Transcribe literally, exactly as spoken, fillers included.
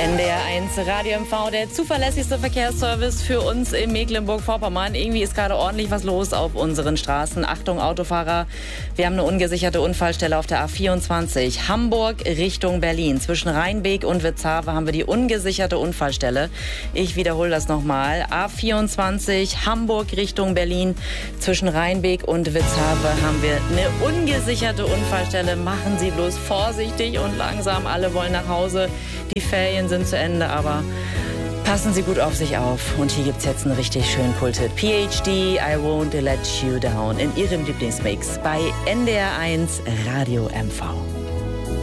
N D R eins Radio M V, der zuverlässigste Verkehrsservice für uns in Mecklenburg-Vorpommern. Irgendwie ist gerade ordentlich was los auf unseren Straßen. Achtung, Autofahrer, wir haben eine ungesicherte Unfallstelle auf der A vierundzwanzig. Hamburg Richtung Berlin. Zwischen Rheinbeek und Witzhafe haben wir die ungesicherte Unfallstelle. Ich wiederhole das nochmal. A vierundzwanzig, Hamburg Richtung Berlin. Zwischen Rheinbeek und Witzhafe haben wir eine ungesicherte Unfallstelle. Machen Sie bloß vorsichtig und langsam. Alle wollen nach Hause. Die Ferien sind zu Ende, aber passen Sie gut auf sich auf. Und hier gibt's jetzt einen richtig schönen Kulthit. P H D, I Won't Let You Down in Ihrem Lieblingsmix bei N D R eins Radio M V.